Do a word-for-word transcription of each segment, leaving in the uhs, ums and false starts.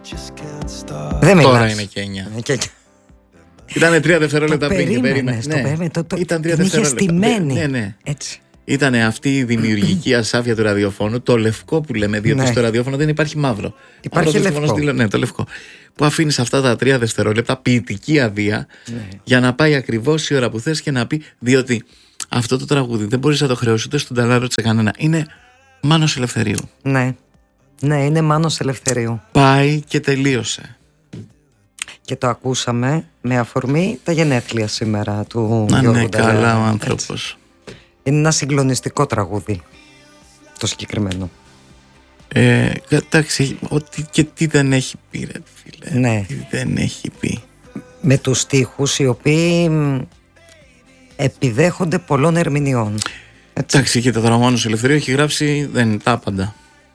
Δεν μιλάς. Τώρα είναι και εννιά. Και... Ήτανε τρία δευτερόλεπτα το πριν και περίμενες, περίμενε. το περίμενε, το, το, Ήταν τρία την είχε δευτερόλεπτα. στημένη. Ναι, ναι. Έτσι. Ήτανε αυτή η δημιουργική ασάφεια του ραδιοφώνου, το λευκό που λέμε, διότι Ναι. στο ραδιόφωνο δεν υπάρχει μαύρο. Υπάρχει Αν το λευκό. στείλω, ναι, το λευκό. Που αφήνεις αυτά τα τρία δευτερόλεπτα, ποιητική αδεία, Ναι. για να πάει ακριβώς η ώρα που θες και να πει, διότι αυτό το τραγούδι δεν μπορείς να το χρεώσεις ούτε στον Ταλάρο ούτε σε κανένα. Είναι Μάνος Ελευθερίου. Ναι. Ναι, είναι Μάνος Ελευθερίου. Πάει και τελείωσε. Και το ακούσαμε με αφορμή τα γενέθλια σήμερα του Να Γιώργου είναι Νταλάρα. καλά ο Έτσι. άνθρωπος. Είναι ένα συγκλονιστικό τραγούδι το συγκεκριμένο. Ε, εντάξει, ότι και τι δεν έχει πει, ρε φίλε. Ναι. Τι δεν έχει πει. Με τους στίχους οι οποίοι μ, επιδέχονται πολλών ερμηνεών. Έτσι. Εντάξει, και το Δραμάνος Ελευθερίου έχει γράψει δεν τα άπαντα.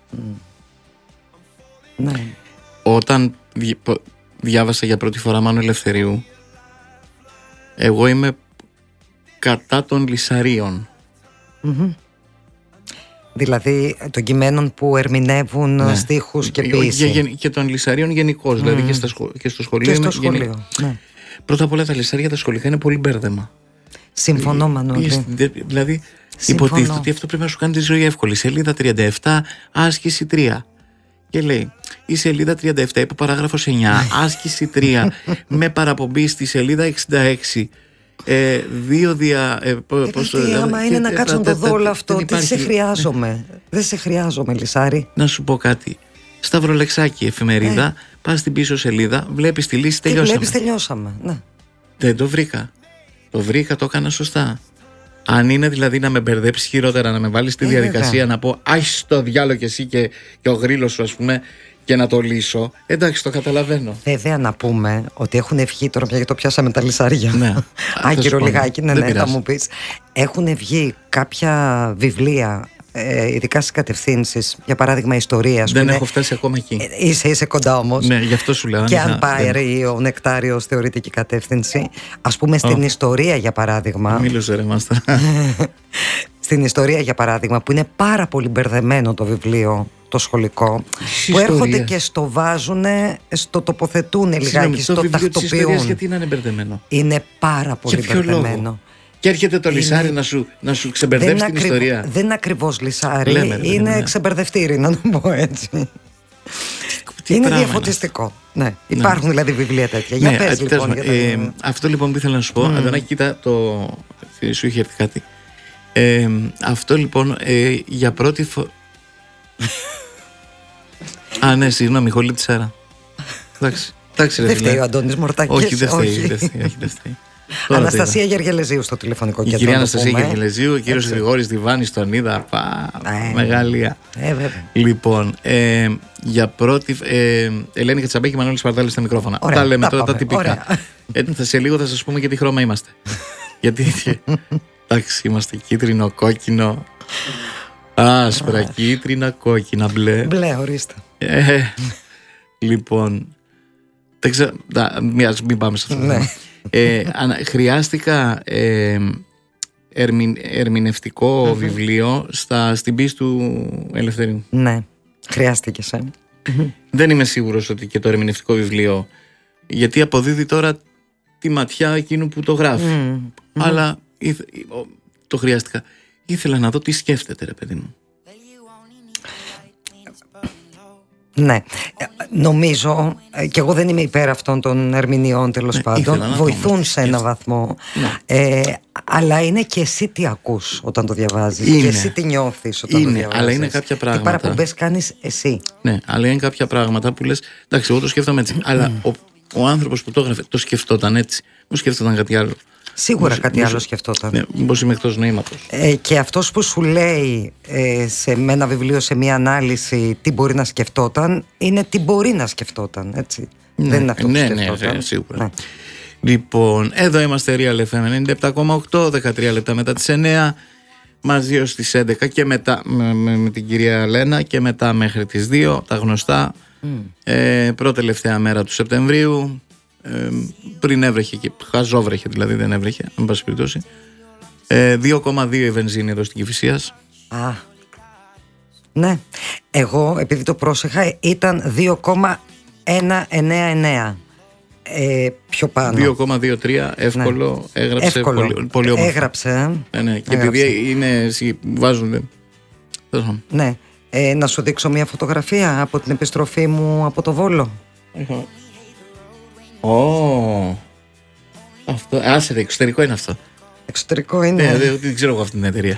Ναι. Όταν δι- πο- διάβασα για πρώτη φορά Μάνο Ελευθερίου, εγώ είμαι κατά των λυσαρίων. Δηλαδή των κειμένων που ερμηνεύουν Ναι. στίχους και Ε, ποίηση. και, και των λυσαρίων γενικώς, δηλαδή και, στα σχο- και στο σχολείο. Και στο είμαι σχολείο. γενι- Ναι. Πρώτα απ' όλα τα λυσάρια τα σχολικά είναι πολύ μπέρδεμα. Συμφωνώ, Μανώλη. Είσαι- δε- Δηλαδή Συμφωνώ. υποτίθεται ότι αυτό πρέπει να σου κάνει τη ζωή εύκολη. Σελίδα τριάντα επτά, άσκηση τρία. Και λέει, η σελίδα τριάντα επτά, υπό παράγραφος εννιά, άσκηση τρία, με παραπομπή στη σελίδα εξήντα έξι. Ε, δύο δια. Ε, πο- πώς το- Γιατί άμα και- είναι να και- κάτσω να τα- το τα- δω όλο δεν αυτό, τι υπάρχει- σε χρειάζομαι. Δεν σε χρειάζομαι, Λυσάρη. Να σου πω κάτι. Σταυρολεξάκι, εφημερίδα, πας στην πίσω σελίδα, βλέπεις τη λύση, Τι τελειώσαμε. βλέπεις, τελειώσαμε. Ναι. Δεν το βρήκα. Το βρήκα, το έκανα σωστά. Αν είναι δηλαδή να με μπερδέψει χειρότερα, να με βάλει στη Ε, διαδικασία βέβαια. να πω άχι το διάλογο και εσύ και, και ο γρίλος σου, ας πούμε, και να το λύσω. Εντάξει, το καταλαβαίνω. Βέβαια να πούμε ότι έχουν βγει τώρα πια, γιατί το πιάσαμε τα λυσάρια. Ναι. Θα Άγκυρο σου πω, λιγάκι, ναι, δεν ναι, θα πειράζει. μου πεις. Έχουν βγει κάποια βιβλία, ε, ειδικά στις κατευθύνσεις, για παράδειγμα ιστορίας. Δεν που είναι- έχω φτάσει ακόμα εκεί. Ε, Είσαι, είσαι κοντά όμως. Ναι, γι' αυτό σου λέω. αν Και είχα- αν πάει δεν- ή ο Νεκτάριος θεωρητική κατεύθυνση. Ας πούμε στην Ω. ιστορία, για παράδειγμα. Μίλωσε ρε μάστα. Στην ιστορία, για παράδειγμα, που είναι πάρα πολύ μπερδεμένο το βιβλίο, το σχολικό, Της που έρχονται ιστορίας. και στο βάζουν, στο τοποθετούν Συγγνώμη, λιγάκι, το στο βιβλίο της ιστορίας τακτοποιούν. γιατί να είναι μπερδεμένο. Είναι πάρα πολύ Για ποιο μπερδεμένο. λόγο. Και έρχεται το Είναι- λυσάρι να σου, να σου ξεμπερδέψει την ακριβ- ιστορία. δεν είναι ακριβώς λυσάρι, Λέμε, ρε παιδί μου, είναι ναι. ξεμπερδευτήρι, να το πω έτσι. Τι είναι πράγμα διαφωτιστικό. Ναι. Υπάρχουν δηλαδή βιβλία τέτοια. Για Ναι, πες ε, λοιπόν. τέλος για πάντων, τα- ε, αυτό λοιπόν που ήθελα να σου πω, Αντωνάκη, κοίτα, το... σου είχε έρθει κάτι. Ε, αυτό λοιπόν ε, για πρώτη φορά. Α, ναι, συγγνώμη, χολή τη Σάρα. Εντάξει, εντάξει, ρε Δεν φίλε. φταίει ο Αντώνης Μορτάκης. Όχι, δεν φταίει, δεν φταίει, όχι, δεν φταίει. Τώρα το Αναστασία είδα. Γεργελεζίου στο τηλεφωνικό Η κέντρο. κυρία να το Αναστασία πούμε. Γεργελεζίου, ο κύριος Έτσι. Γρηγόρης Διβάνης τον είδα. Πα, Ε, μεγαλεία. Ε, βέβαια. Λοιπόν, ε, για πρώτη. Ε, Ελένη Κατσαμπέκη, Μανώλης Παρτάλης στα μικρόφωνα. Ωραία, τα λέμε τα τώρα τα πάμε. τυπικά. Ωραία. Ε, θα σε λίγο θα σας πούμε και τι χρώμα είμαστε. Γιατί. Εντάξει, είμαστε κίτρινο, κόκκινο. Άσπρα, κίτρινα, κόκκινα, μπλε. Μπλε, ορίστε. Ε, λοιπόν. Δεν ξέρω. να, Μην μην πάμε σε αυτό. Ναι. Ε, ανα- χρειάστηκα ε, ερμην- ερμηνευτικό βιβλίο στα, στην πίστη του Ελευθερίου. Ναι, χρειάστηκε σε. Δεν είμαι σίγουρος ότι και το ερμηνευτικό βιβλίο, γιατί αποδίδει τώρα τη ματιά εκείνου που το γράφει. Αλλά ήθε- ο- το χρειάστηκα. Ήθελα να δω τι σκέφτεται, ρε παιδί μου. Ναι. Ε, Νομίζω, ε, και εγώ δεν είμαι υπέρ αυτών των ερμηνεών, τέλος Ναι, πάντων. ήθελα να δω Βοηθούν όμως τι σε ένα σκέφτεται. βαθμό. Ναι. Ε, αλλά είναι και εσύ τι ακούς όταν το διαβάζεις. Είναι. Και εσύ τι νιώθεις όταν το Είναι, διαβάζεις. αλλά είναι κάποια πράγματα. Τι παραπομπές κάνεις εσύ. Ναι, αλλά είναι κάποια πράγματα που λες, εντάξει, εγώ το σκέφτομαι έτσι. αλλά ο, ο άνθρωπος που το έγραφε το σκεφτόταν έτσι. Μου σκέφτονταν κάτι άλλο. Σίγουρα Μήπως- κάτι μήπως- άλλο σκεφτόταν. Ναι, μήπως είμαι εκτός νοήματος. Ε, και αυτός που σου λέει ε, σε με ένα βιβλίο, σε μια ανάλυση, τι μπορεί να σκεφτόταν, είναι τι μπορεί να σκεφτόταν, έτσι. Δεν είναι αυτό που ναι, ναι, σκεφτόταν. ναι, σίγουρα. Ναι. Λοιπόν, εδώ είμαστε Real εφ εμ ενενήντα επτά κόμμα οκτώ, δεκατρία λεπτά μετά τις εννιά, μαζί ως τις έντεκα και μετά με, με, με την κυρία Λένα και μετά μέχρι τις δύο, τα γνωστά. Mm. Ε, πρώτη τελευταία μέρα του Σεπτεμβρίου, ε, πριν έβρεχε και χαζόβρεχε, δηλαδή δεν έβρεχε, εν πάση περιπτώσει. Ε, δύο κόμμα δύο η βενζίνη εδώ στην Κηφισίας. Α, ναι. Εγώ, επειδή το πρόσεχα, ήταν δύο κόμμα ένα εννιά εννιά. Ε, πιο πάνω. δύο κόμμα δύο τρία, εύκολο. Ναι. Έγραψε εύκολο. Πολύ, πολύ όμορφα. Έγραψε. Ναι, ναι. Και έγραψε. επειδή είναι, βάζουν. Ναι. Ε, να σου δείξω μια φωτογραφία από την επιστροφή μου από το Βόλο. Ω. Oh. Αυτό. Άσε, εξωτερικό είναι αυτό. Εξωτερικό είναι. Ναι, δεν, δεν ξέρω εγώ αυτή την εταιρεία.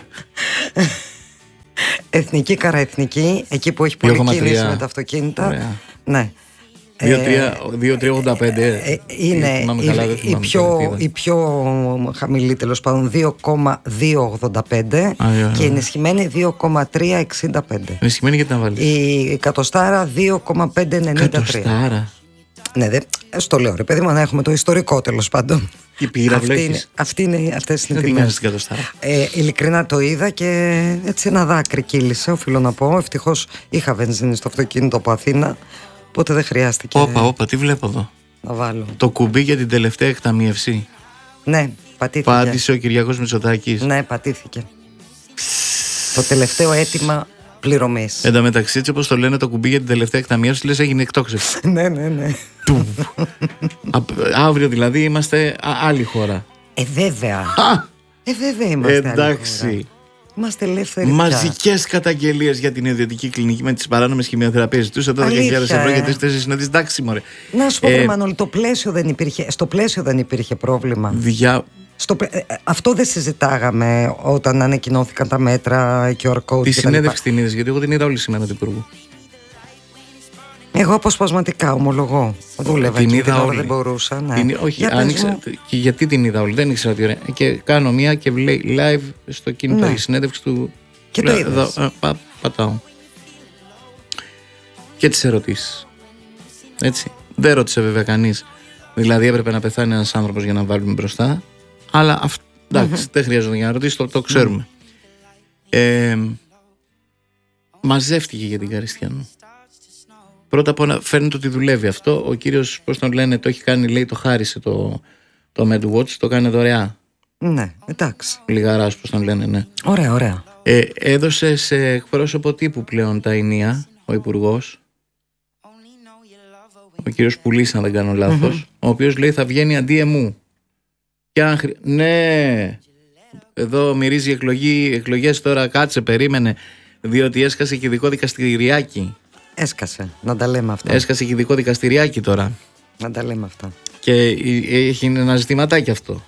Εθνική Καραεθνική, εκεί που έχει πολλή κίνηση με τα αυτοκίνητα. Ωραία. Ναι. δύο τρία ογδόντα πέντε είναι η, καλά, η, η, πιο, η πιο χαμηλή, τέλος πάντων, δύο κόμμα δύο ογδόντα πέντε και η ενισχυμένη δύο κόμμα τρία εξήντα πέντε. Ενισχυμένη γιατί να βάλεις? Η εκατοστάρα δύο κόμμα πέντε ενενήντα τρία. Εκατοστάρα. Ναι, δε, στο λέω ρε παιδί μου, να έχουμε το ιστορικό, τέλος πάντων. Η πύρα βλέχεις. Αυτή είναι, αυτές είναι οι τιμές. Ε, ειλικρινά το είδα και έτσι ένα δάκρυ κύλησε, οφείλω να πω. Ευτυχώς είχα βενζίνη στο αυτοκίνητο από Αθήνα, οπότε δεν χρειάστηκε. Όπα, όπα, τι βλέπω εδώ. Να βάλω. Το κουμπί για την τελευταία εκταμίευση. Ναι, πατήθηκε. Πάτησε ο Κυριάκος Μητσοτάκης. Ναι, πατήθηκε. Το τελευταίο αίτημα πληρωμής. Εν τω μεταξύ, έτσι όπως το λένε, το κουμπί για την τελευταία εκταμίευση, λες έγινε εκτόξευση. Ναι, ναι, ναι. Αύριο δηλαδή είμαστε άλλη χώρα. Ε, βέβαια. Ε, βέβαια είμαστε. Εντάξει. Είμαστε ελεύθεροι. Μαζικές καταγγελίες για την ιδιωτική κλινική με τις παράνομες χημειοθεραπείες τους. Εδώ δέκα χιλιάδες ευρώ για τρεις τέσσερις συναντήσεις. Εντάξει, μωρέ. Να σου πω, ε, Μανώλη, το πλαίσιο δεν υπήρχε, στο πλαίσιο δεν υπήρχε πρόβλημα. Δια... Στο, αυτό δεν συζητάγαμε όταν ανακοινώθηκαν τα μέτρα, κιου αρ code. Τη συνέντευξη την είδες, γιατί εγώ την είδα όλη σήμερα του Υπουργού. Εγώ αποσπασματικά ομολογώ. Δούλευα την και είδα την όλη. Δεν μπορούσα. Ναι. Την, όχι, Για άνοιξα. Και γιατί την είδα όλη, δεν ήξερα τι ωραία. Και κάνω μία και λέει live στο κινητό, ναι. Η συνέντευξη του. Και το είδες. Α, πα, πατάω. Και τις ερωτήσεις. Έτσι. Δεν ρώτησε βέβαια κανείς. Δηλαδή έπρεπε να πεθάνει ένας άνθρωπος για να βάλουμε μπροστά. Αλλά αυ... εντάξει, mm-hmm. δεν χρειάζεται για να ρωτήσει, το, το ξέρουμε. Mm-hmm. Ε, μαζεύτηκε για την Καριστιανού. Πρώτα απ' όλα φαίνεται ότι δουλεύει αυτό. Ο κύριος, πώς τον λένε, το έχει κάνει, λέει, το χάρισε το, το MedWatch, το κάνει δωρεά. Ναι, εντάξει. Λιγαράς, πώς τον λένε, ναι. Ωραία, ωραία. Ε, έδωσε σε εκπρόσωπο τύπου πλέον τα ενία, ο Υπουργός, ο κύριος Πουλής, αν δεν κάνω λάθος, mm-hmm. ο οποίος λέει θα βγαίνει αντί εμού. Και αν χρει... Ναι, εδώ μυρίζει εκλογή, εκλογές τώρα, κάτσε, περίμενε, διότι έσκασε και ειδικό δικαστηριάκι. Έσκασε, να τα λέμε αυτά. Έσκασε και ειδικό δικαστηριάκι τώρα. Να τα λέμε αυτά. Και έχει ένα ζητηματάκι αυτό.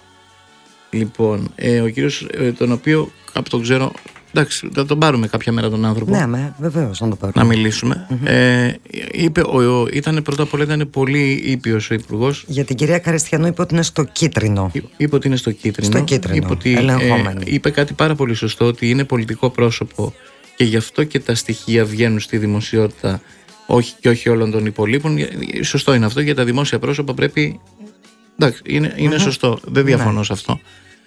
Λοιπόν, ε, ο κύριος, ε, τον οποίο κάπου τον ξέρω, εντάξει, θα τον πάρουμε κάποια μέρα τον άνθρωπο. Ναι, με, βεβαίως να τον πάρουμε. Να μιλήσουμε. Mm-hmm. Ε, είπε, ο, ο, ήταν πρώτα απ' όλα ήταν πολύ ήπιος ο Υπουργός. Για την κυρία Καριστιανού είπε ότι είναι στο κίτρινο. Είπε, είπε ότι είναι στο κίτρινο. Στο κίτρινο, είπε ότι, ελεγχόμενη. Ε, είπε κάτι πάρα πολύ σωστό, ότι είναι πολιτικό πρόσωπο και γι' αυτό και τα στοιχεία βγαίνουν στη δημοσιότητα, όχι και όχι όλων των υπολείπων. Σωστό είναι αυτό, για τα δημόσια πρόσωπα πρέπει. Εντάξει, είναι, είναι mm-hmm. σωστό. Δεν διαφωνώ ναι. σε αυτό.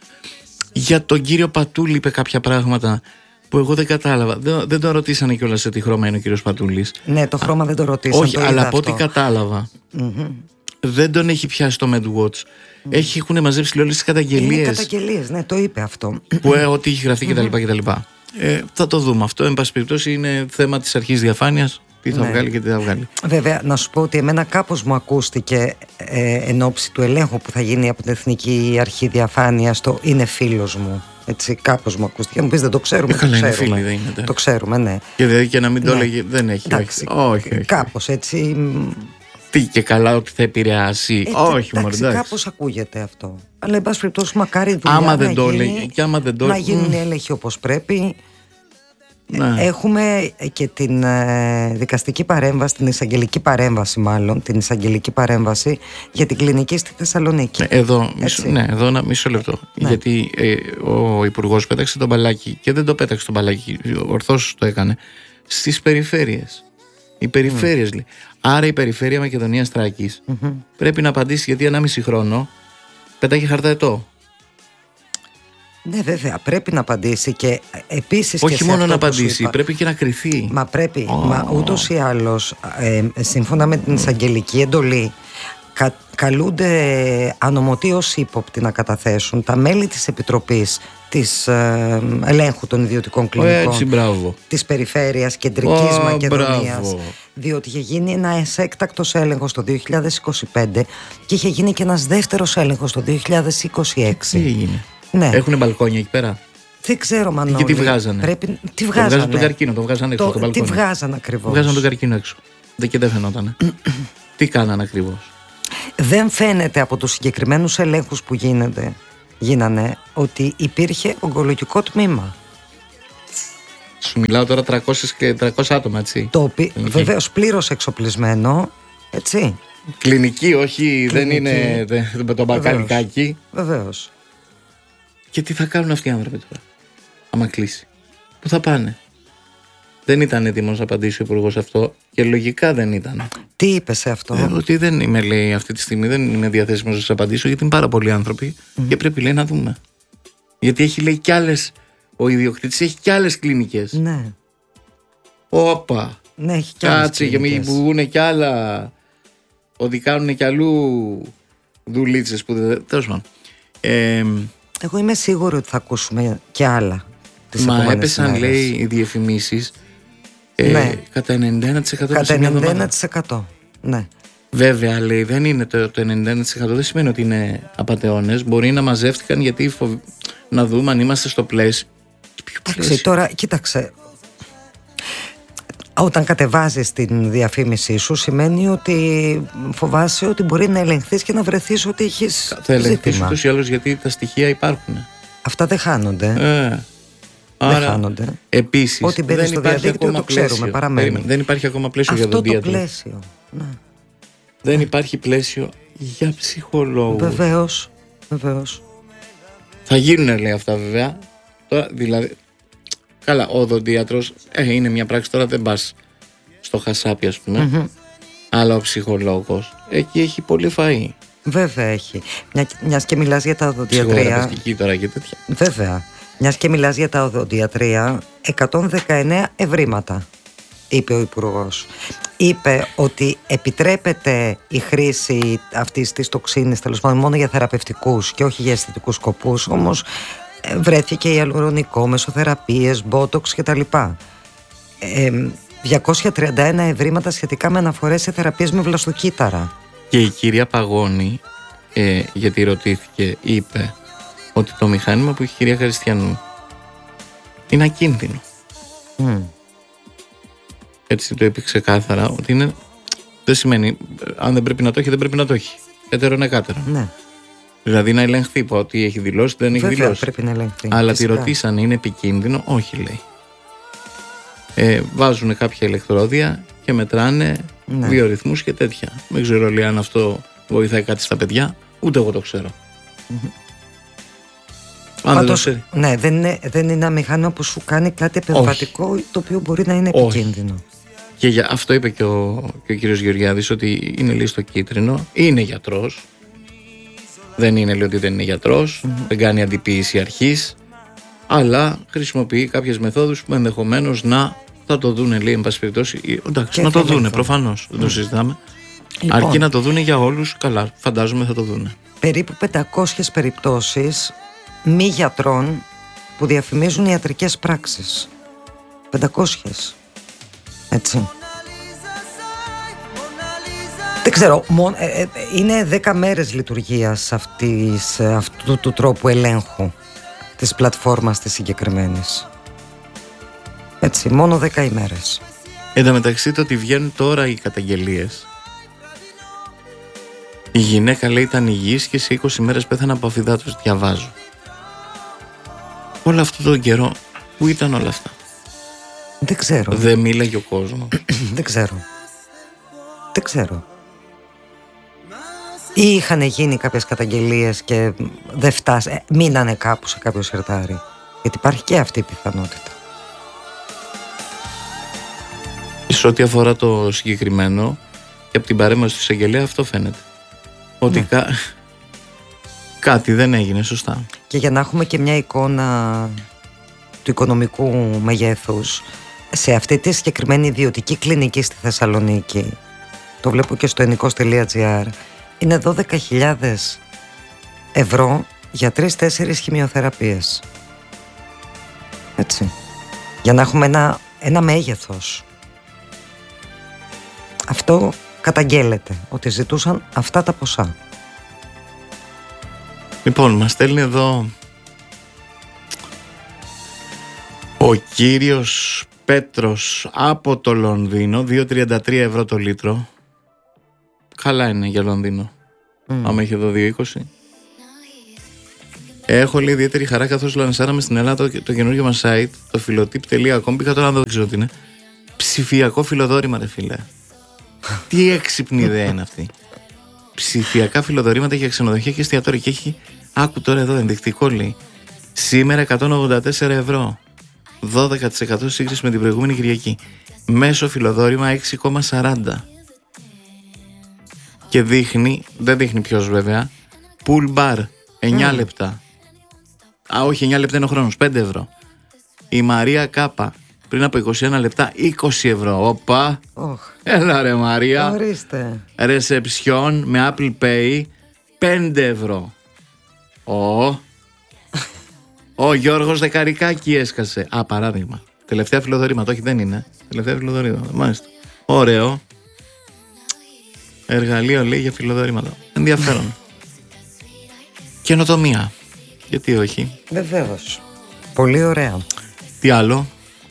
Για τον κύριο Πατούλη είπε κάποια πράγματα που εγώ δεν κατάλαβα. Δεν, δεν τον ρωτήσανε κιόλας σε τι χρώμα είναι ο κύριος Πατούλης. Ναι, το χρώμα Α, δεν το ρωτήσανε. Όχι, το αλλά από ό,τι κατάλαβα, mm-hmm. δεν τον έχει πιάσει το MedWatch. Mm. Έχει, έχουν μαζέψει όλες τις καταγγελίες. Είναι καταγγελίες, ναι, το είπε αυτό. Που ε, ό,τι έχει γραφτεί κτλ. Mm-hmm. κτλ. Ε, θα το δούμε αυτό. Εν πάση περιπτώσει, είναι θέμα της αρχής διαφάνειας. Τι θα ναι. βγάλει και τι θα βγάλει. Βέβαια, να σου πω ότι εμένα κάπως μου ακούστηκε ε, εν ώψη του ελέγχου που θα γίνει από την Εθνική Αρχή Διαφάνειας το είναι φίλος μου. Έτσι, κάπως μου ακούστηκε. Μου πεις δεν το ξέρουμε. Ε, καλά, το είναι ξέρουμε. φίλοι, δεν είναι. Το ξέρουμε, ναι. Και, δηλαδή, και να μην το ναι. έλεγε, δεν έχει. Εντάξει, όχι, όχι, όχι. Κάπως έτσι. Τι και καλά ότι θα επηρεάσει. Ε, όχι, μόνο εντάξει. Κάπως ακούγεται αυτό. Αλλά εν πάση περιπτώσει, μακάρι δουλειά άμα να, δεν το γίνει, έλεγε, και άμα δεν το... να γίνουν οι έλεγχοι όπως πρέπει. Ναι. Έχουμε και την ε, δικαστική παρέμβαση, την εισαγγελική παρέμβαση μάλλον, την εισαγγελική παρέμβαση για την κλινική στη Θεσσαλονίκη. Εδώ, μισό, ναι, εδώ ένα μισό λεπτό. Ναι. Γιατί ε, ο Υπουργός πέταξε τον μπαλάκι και δεν το πέταξε τον μπαλάκι, ορθώς το έκανε, στις περιφέρειες. Οι περιφέρειες mm. λέει. Άρα η περιφέρεια Μακεδονίας Θράκης mm-hmm. πρέπει να απαντήσει, γιατί ενάμιση χρόνο πέταγε χαρταετό. Ναι, βέβαια, πρέπει να απαντήσει και επίσης. Όχι και μόνο να απαντήσει, είπα, πρέπει και να κριθεί. Μα πρέπει, oh. μα ούτως ή άλλως, ε, σύμφωνα με την εισαγγελική εντολή, κα, καλούνται ανομωτίως ύποπτοι να καταθέσουν τα μέλη της Επιτροπής της ε, ελέγχου των ιδιωτικών κλινικών Έτσι, της περιφέρειας Κεντρικής oh, Μακεδονίας, Διότι είχε γίνει ένας έκτακτος έλεγχος το δύο χιλιάδες είκοσι πέντε και είχε γίνει και ένας δεύτερος έλεγχος το δύο χιλιάδες είκοσι έξι. Τι έγινε? Ναι. Έχουνε μπαλκόνια εκεί πέρα? Δεν ξέρω, Μανώλη. Και τι βγάζανε? Πρέπει... Τι το βγάζανε? βγάζανε τον καρκίνο, το βγάζανε έξω το... το μπαλκόνι. Τι βγάζανε ακριβώς? Βγάζανε τον καρκίνο έξω. Δεν και δεν φαινότανε. Τι κάνανε ακριβώς? Δεν φαίνεται από τους συγκεκριμένους ελέγχους που γίνονται, γίνανε ότι υπήρχε ογκολογικό τμήμα. Σου μιλάω τώρα τριακόσια άτομα, έτσι. Το οποίο βεβαίως πλήρως εξοπλισμένο, έτσι. Κλινική, όχι, Κλινική. Δεν είναι με το μπακαλικάκι. Βεβαίως. Και τι θα κάνουν αυτοί οι άνθρωποι τώρα, άμα κλείσει? Πού θα πάνε? Δεν ήταν έτοιμος να απαντήσει ο υπουργός αυτό και λογικά δεν ήταν. Τι είπε σε αυτό? Ε, ότι δεν είμαι, λέει, αυτή τη στιγμή δεν είμαι διαθέσιμος να σας απαντήσω, γιατί είναι πάρα πολλοί άνθρωποι mm. και πρέπει, λέει, να δούμε. Γιατί έχει, λέει, κι άλλες, ο ιδιοκτήτης έχει κι άλλες κλινικές. Ναι. Όπα. Ναι, έχει κι άλλες. Κάτσε, για μην βγουν κι άλλα. Ότι κάνουν κι αλλού δουλίτσες που δεν. Τέλος πάντων. Ε, Εγώ είμαι σίγουρη ότι θα ακούσουμε κι άλλα. Μα έπεσαν, μέρες. λέει, οι διαφημίσεις ε, ναι. κατά ενενήντα ένα τοις εκατό. Κατά ενενήντα ένα τοις εκατό. Ναι. Βέβαια, λέει, δεν είναι το, το ενενήντα ένα τοις εκατό, δεν σημαίνει ότι είναι απατεώνες. Μπορεί να μαζεύτηκαν γιατί φοβ... να δούμε αν είμαστε στο πλαίσιο. Εντάξει, τώρα, κοίταξε. Όταν κατεβάζεις την διαφήμιση σου, σημαίνει ότι φοβάσαι ότι μπορεί να ελεγχθείς και να βρεθείς ότι έχεις θα ελεγχθείς ούτως ή άλλως, γιατί τα στοιχεία υπάρχουν. Αυτά δεν χάνονται. Ε, άρα, δεν χάνονται. Επίσης, ό,τι μπαίνει στο διαδίκτυο το ξέρουμε, πλαίσιο. παραμένει. Δεν υπάρχει ακόμα πλαίσιο αυτό για τον το πλαίσιο. Ναι. Δεν υπάρχει πλαίσιο για ψυχολόγους. Βεβαίως, βεβαίως. Θα γίνουν, λέει, αυτά βέβαια. Τώρα, δηλαδή, καλά, ο οδοντίατρος ε, είναι μια πράξη, τώρα δεν πας στο χασάπι, ας πούμε. Mm-hmm. Αλλά ο ψυχολόγος εκεί έχει πολύ φαΐ. Βέβαια έχει. Μια, μιας και μιλάς για τα οδοντιατρία. Ψυχοθεραπευτική τώρα και τέτοια. Βέβαια. Μιας και μιλάς για τα οδοντιατρία, εκατόν δεκαεννέα ευρήματα, είπε ο Υπουργός. Είπε ότι επιτρέπεται η χρήση αυτής της τοξίνης, τέλος πάντων, μόνο για θεραπευτικούς και όχι για αισθητικούς σκοπούς. Όμως βρέθηκε ιαλουρονικό, μεσοθεραπείες, μπότοξ κτλ. Ε, διακόσια τριάντα ένα ευρήματα σχετικά με αναφορές σε θεραπείες με βλαστοκύτταρα. Και η κυρία Παγώνη, ε, γιατί ρωτήθηκε, είπε ότι το μηχάνημα που έχει η κυρία Χριστιανού είναι ακίνδυνο. Mm. Έτσι το είπε ξεκάθαρα, ότι είναι, δεν σημαίνει αν δεν πρέπει να το έχει, δεν πρέπει να το έχει. Έτερον εκάτερον. Ναι. Δηλαδή να ελεγχθεί που ότι έχει δηλώσει, δεν έχει Βέβαια, δηλώσει. Πρέπει να ελεγχθεί. Αλλά φυσικά. τη ρωτήσανε, είναι επικίνδυνο? Όχι, λέει. Ε, βάζουν κάποια ηλεκτρόδια και μετράνε ναι. βιορυθμούς και τέτοια. Δεν ξέρω, λέει, αν αυτό βοηθάει κάτι στα παιδιά. Ούτε εγώ το ξέρω. Mm-hmm. Αν Πάντως, δεν το ναι, δεν είναι, δεν είναι ένα μηχάνημα που σου κάνει κάτι επεμβατικό. Όχι. Το οποίο μπορεί να είναι επικίνδυνο. Όχι. Και για, αυτό είπε και ο, και ο κύριος Γεωργιάδης, ότι είναι, λέει, στο κίτρινο. Είναι γιατρός. Δεν είναι, λέει, ότι δεν είναι γιατρός. Mm-hmm. Δεν κάνει αντιποίηση αρχής. Αλλά χρησιμοποιεί κάποιες μεθόδους που ενδεχομένως να θα το δούνε, λέει, εν πάση περιπτώσει. Εντάξει, να το δούνε, προφανώς. Mm. Δεν το συζητάμε. Λοιπόν, αρκεί να το δούνε για όλους, καλά, φαντάζομαι θα το δούνε. Περίπου πεντακόσιες περιπτώσεις μη γιατρών που διαφημίζουν ιατρικές πράξεις. πεντακόσιες. Έτσι. Δεν ξέρω, ε, ε, είναι δέκα μέρες λειτουργίας αυτής, αυτού του τρόπου ελέγχου της πλατφόρμας της συγκεκριμένης. Έτσι, μόνο δέκα ημέρες. Εν τω μεταξύ, το ότι βγαίνουν τώρα οι καταγγελίες. Η γυναίκα, λέει, ήταν υγιής και σε είκοσι μέρες πέθανε από αφυδάτωση. Διαβάζω. Όλο αυτό τον καιρό, πού ήταν όλα αυτά? Δεν ξέρω. Δεν μίλαγε ο κόσμος. Δεν ξέρω. Δεν ξέρω. Ή είχαν γίνει κάποιες καταγγελίες και δεν φτάσει, μείνανε κάπου σε κάποιο σιρτάρι. Γιατί υπάρχει και αυτή η πιθανότητα. Σε ό,τι αφορά το συγκεκριμένο και από την παρέμβαση του εισαγγελέα, αυτό φαίνεται. Ότι ναι. κα... κάτι δεν έγινε σωστά. Και για να έχουμε και μια εικόνα του οικονομικού μεγέθους, σε αυτή τη συγκεκριμένη ιδιωτική κλινική στη Θεσσαλονίκη, το βλέπω και στο ενικός τελεία τζι άρ, είναι δώδεκα χιλιάδες ευρώ για τρεις-τέσσερις χημειοθεραπείες. Έτσι. Για να έχουμε ένα, ένα μέγεθος. Αυτό καταγγέλλεται, ότι ζητούσαν αυτά τα ποσά. Λοιπόν, μας στέλνει εδώ ο κύριος Πέτρος από το Λονδίνο, δύο τριάντα τρία ευρώ το λίτρο. Καλά είναι για Λονδίνο. Mm. Άμα έχει εδώ δύο είκοσι. Έχω λέει ιδιαίτερη χαρά καθώς λανσάραμε στην Ελλάδα το, το καινούργιο μας site, το φιλοτύπ τελεία com. Πήγα τώρα να το ξέρω τι είναι. Ψηφιακό φιλοδόρημα, ρε φίλε. Τι έξυπνη ιδέα είναι αυτή. Ψηφιακά φιλοδορήματα για ξενοδοχεία και εστιατόρια. Και έχει, άκου τώρα εδώ, ενδεικτικό λέει. Σήμερα εκατόν ογδόντα τέσσερα ευρώ. δώδεκα τοις εκατό σύγκριση με την προηγούμενη Κυριακή. Μέσο φιλοδόρημα έξι κόμμα σαράντα. Και δείχνει, δεν δείχνει ποιος βέβαια, pool bar εννιά mm. λεπτά. Α, όχι, εννιά λεπτά είναι ο χρόνος, πέντε ευρώ. Η Μαρία Κάπα πριν από είκοσι ένα λεπτά, είκοσι ευρώ. Όπα, oh. Έλα ρε Μαρία. Ορίστε. Ρεσεψιόν με Apple Pay, πέντε ευρώ. Ο, ο Γιώργος Δεκαρικάκη έσκασε. Α, παράδειγμα. Τελευταία φιλοδορήματα, όχι δεν είναι. Τελευταία φιλοδορήματα, μάλιστα. Ωραίο. Εργαλείο λέει για φιλοδορήματα. Ενδιαφέρον. Καινοτομία. Γιατί όχι. Βεβαίως. Πολύ ωραία. Τι άλλο.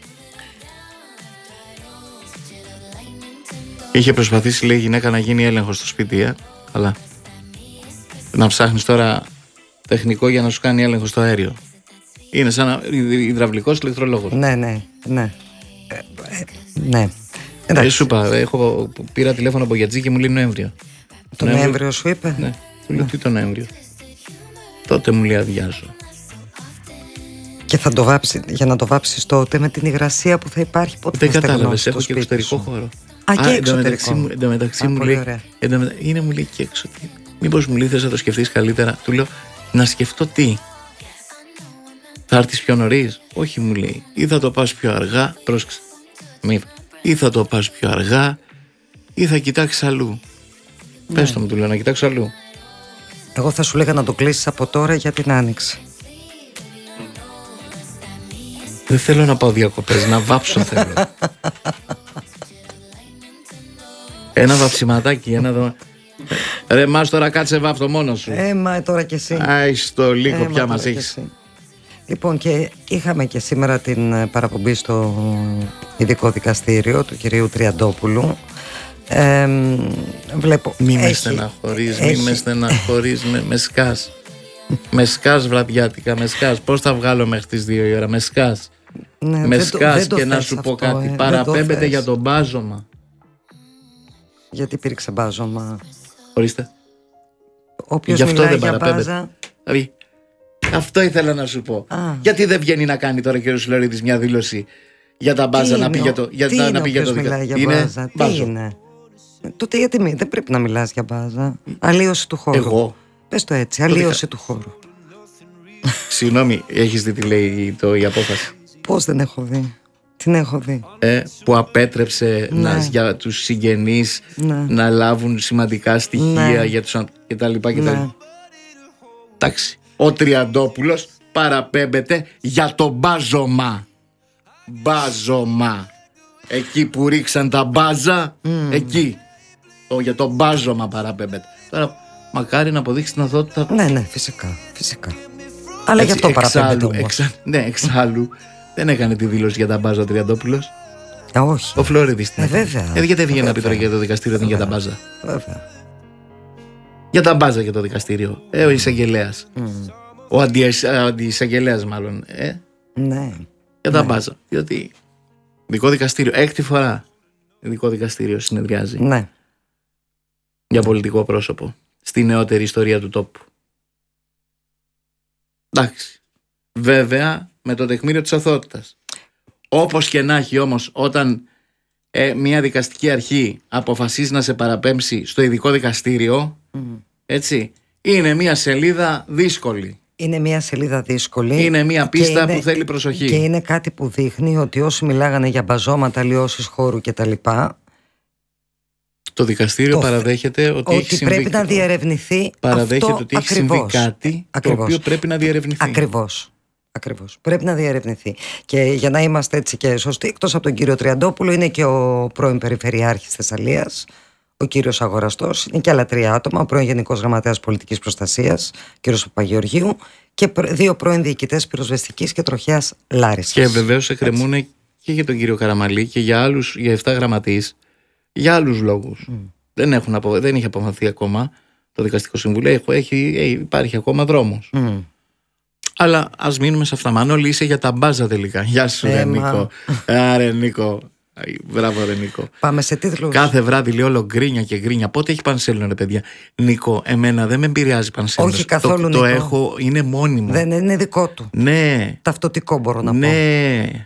Είχε προσπαθήσει λέει η γυναίκα να γίνει έλεγχος στο σπίτι, ε. Καλά. Να ψάχνεις τώρα τεχνικό για να σου κάνει έλεγχο στο αέριο. Είναι σαν υδραυλικός ηλεκτρολόγος. Ναι, ναι, ναι. Ε, ε, ναι. Ε, σου είπα, έχω, πήρα τηλέφωνο από γιατζή και μου λέει Νοέμβριο. Το Νοέμβριο, Νοέμβριο σου είπε. Ναι, του λέω τι το Νοέμβριο. Τότε μου λέει αδειάζω. Και θα το βάψει, για να το βάψεις τότε με την υγρασία που θα υπάρχει. Πότε δεν κατάλαβες, έχω και εξωτερικό σου. χώρο. Α, και εξωτερικό. Εν τω μεταξύ μου λέει, εντωμεταξύ, είναι μου λέει και έξω. Μήπως μου λέει θες να το σκεφτείς καλύτερα. Του λέω να σκεφτώ τι. Θα έρθεις πιο νωρίς. Όχι μου λέει. Ή θα το πας πιο αργά. Πρόσεξε. Μη. Ή θα το πας πιο αργά ή θα κοιτάξεις αλλού. Ναι. Πες το μου, του λέω, να κοιτάξω αλλού. Εγώ θα σου λέγα να το κλείσεις από τώρα για την Άνοιξη. Δεν θέλω να πάω διακοπές, να βάψω θέλω. Ένα βαψιματάκι, ένα δω. Ρε μας τώρα κάτσε βάφτο μόνος σου. Ε, μα τώρα κι εσύ. Άι στο λίγο ε, πια μας έχεις. Λοιπόν, και είχαμε και σήμερα την παραπομπή στο ειδικό δικαστήριο του κυρίου Τριαντόπουλου. Ε, βλέπω, μη έχει, με στεναχωρείς, έχει... μη με στεναχωρείς, με, με σκάς. Με σκάς βραδιάτικα, με σκάς. Πώς θα βγάλω μέχρι τις δύο η ώρα, με σκάς. Ναι, με δεν σκάς το, και να θες σου αυτό, πω κάτι. ε, Παραπέμπεται για τον μπάζωμα. Γιατί υπήρξε μπάζωμα. Ορίστε. Όποιος μιλάει για μπάζα. Δηλαδή, αυτό ήθελα να σου πω. Α. Γιατί δεν βγαίνει να κάνει τώρα ο κ. Σουλωρίδης μια δήλωση για τα μπάζα, να πει για το, για τι να πει για το δικαστήριο. Είναι μπάζα. Τι είναι. Τότε γιατί μη, δεν πρέπει να μιλάς για μπάζα. Αλλίωση του χώρου. Εγώ. Πες το έτσι, αλλίωση του χώρου. Συγγνώμη, έχεις δει τι λέει το, η απόφαση? Πώς δεν έχω δει. Την έχω δει. Ε, που απέτρεψε ναι. να, για τους συγγενείς ναι. να λάβουν σημαντικά στοιχεία ναι. για τους και τα λοιπά και ναι. τα λοιπά. Εντάξει. Ο Τριαντόπουλος παραπέμπεται για το μπάζωμα. Μπάζωμα. Εκεί που ρίξαν τα μπάζα, mm. εκεί. Το, για το μπάζωμα παραπέμπεται. Τώρα μακάρι να αποδείξει την αθότητα. Ναι, ναι, φυσικά. φυσικά. Αλλά γι' αυτό παραπέμπεται όμως. Εξα, ναι, εξάλλου δεν έκανε τη δήλωση για τα μπάζα ο Τριαντόπουλος. Α, όχι. Ο Φλόριδης. Ε, βέβαια. Ε, γιατί έβγαινε να πει τώρα για το δικαστήριο, δεν για τα μπάζα. Βέβαια. Για τα μπάζα για το δικαστήριο. Ε, ο εισαγγελέας. Mm. Ο αντιεισαγγελέας μάλλον. Ε. Ναι. Για τα ναι. μπάζα. Διότι δικό δικαστήριο, έκτη φορά ειδικό δικαστήριο συνεδριάζει. Ναι. Για πολιτικό πρόσωπο. Στη νεότερη ιστορία του τόπου. Εντάξει. Βέβαια με το τεκμήριο της αθωότητας. Όπως και να έχει όμως, όταν ε, μια δικαστική αρχή αποφασίζει να σε παραπέμψει στο ειδικό δικαστήριο, mm. έτσι, είναι μια σελίδα δύσκολη. Είναι μια σελίδα δύσκολη. Είναι μια πίστα είναι, που θέλει προσοχή. Και είναι κάτι που δείχνει ότι όσοι μιλάγανε για μπαζώματα, αλλοιώσεις χώρου κτλ. Το δικαστήριο το παραδέχεται ότι, ότι έχει πρέπει συμβεί... να διερευνηθεί. Παραδέχεται αυτό ότι έχει ακριβώς. συμβεί κάτι ακριβώς. το οποίο πρέπει να διερευνηθεί. Ακριβώς. Ακριβώς. Πρέπει να διερευνηθεί. Και για να είμαστε έτσι και σωστοί, εκτός από τον κύριο Τριαντόπουλο, είναι και ο πρώην Περιφερειάρχης Θεσσαλίας, ο κύριος Αγοραστός, είναι και άλλα τρία άτομα, ο πρώην Γενικός Γραμματέας Πολιτικής Προστασίας, κύριος Παπαγεωργίου, και δύο πρώην διοικητές πυροσβεστικής και τροχέας Λάρισσας. Και βεβαίως εκκρεμούν και για τον κύριο Καραμαλή και για άλλους, για επτά γραμματείς, για άλλους λόγους. Mm. Δεν, έχουν απο, δεν έχει αποφανθεί ακόμα το Δικαστικό Συμβούλιο, έχει, έχει, υπάρχει ακόμα δρόμος. Mm. Αλλά ας μείνουμε σε αυτά. Μανώλη, είσαι για τα μπάζα τελικά. Γεια σου, ε, ρε Νίκο. Άρε Νίκο. Μπράβο, ρε Νίκο. Πάμε σε τίτλους. Κάθε βράδυ λέει όλο γκρίνια και γκρίνια. Πότε έχει Πανσέλινο, ρε παιδιά? Νίκο, εμένα δεν με επηρεάζει Πανσέλινο. Όχι καθόλου. Το, Νίκο. το έχω, είναι μόνιμο. Δεν είναι δικό του. Ναι. Ταυτοτικό μπορώ να ναι. πω. Ναι.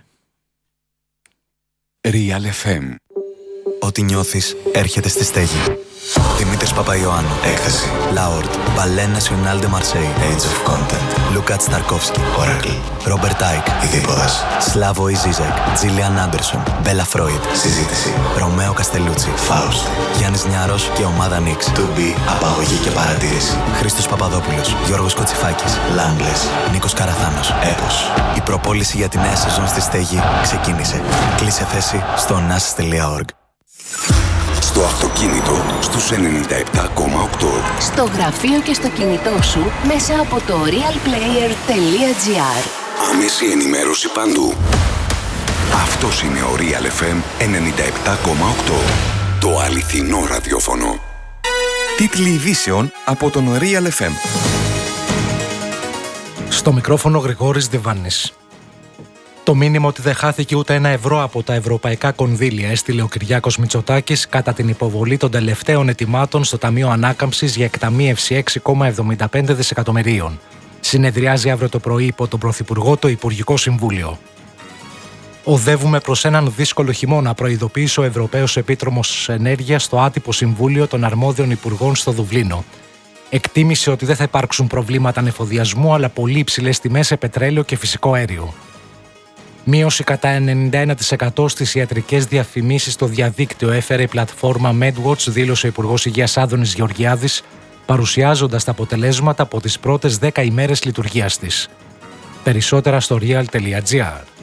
Real εφ εμ. Ό,τι νιώθεις έρχεται στη στέγη. Δημήτρης Παπαϊωάννου. Έκθεση. Λάορτ. Ballet National de Marseille. Age of Content. Λούκα Σταρκόφσκι. Oracle. Ρόμπερτ Άικ. Ειδίποδας. Σλάβο Ιζίζεκ. Τζίλιαν Άντερσον. Μπέλα Φρόιντ. Συζήτηση. Ρωμαίο Καστελούτσι. Φάουστ. Γιάννης Νιάρος και ομάδα Νίξ. To be. Απαγωγή και παρατήρηση. Χρήστος Παπαδόπουλος. Γιώργος Κοτσιφάκης. Λάμπλες. Νίκος Καραθάνος. Έπος. Η προπόληση για τη νέα σεζόν στη στέγη ξεκίνησε. Κλείσε θέση στο nas τελεία org. Στο αυτοκίνητο στους ενενήντα επτά κόμμα οκτώ. Στο γραφείο και στο κινητό σου μέσα από το realplayer τελεία gr. Άμεση ενημέρωση παντού. Αυτός είναι ο Real εφ εμ ενενήντα επτά κόμμα οκτώ. Το αληθινό ραδιόφωνο. Τίτλοι ειδήσεων από τον Real εφ εμ. Στο μικρόφωνο Γρηγόρης Διβάνης. Το μήνυμα ότι δεν χάθηκε ούτε ένα ευρώ από τα ευρωπαϊκά κονδύλια έστειλε ο Κυριάκος Μητσοτάκης κατά την υποβολή των τελευταίων ετοιμάτων στο Ταμείο Ανάκαμψης για εκταμείευση έξι κόμμα εβδομήντα πέντε δισεκατομμυρίων. Συνεδριάζει αύριο το πρωί υπό τον Πρωθυπουργό το Υπουργικό Συμβούλιο. Οδεύουμε προς έναν δύσκολο χειμώνα, προειδοποίησε ο Ευρωπαίος Επίτροπος Ενέργειας στο άτυπο Συμβούλιο των Αρμόδιων Υπουργών στο Δουβλίνο. Εκτίμησε ότι δεν θα υπάρξουν προβλήματα ανεφοδιασμού, αλλά πολύ υψηλές τιμές σε πετρέλαιο και φυσικό αέριο. Μείωση κατά ενενήντα ένα τοις εκατό στις ιατρικές διαφημίσεις στο διαδίκτυο έφερε η πλατφόρμα MedWatch, δήλωσε ο Υπουργός Υγείας Άδωνης Γεωργιάδης, παρουσιάζοντας τα αποτελέσματα από τις πρώτες δέκα ημέρες λειτουργίας της. Περισσότερα στο real τελεία gr.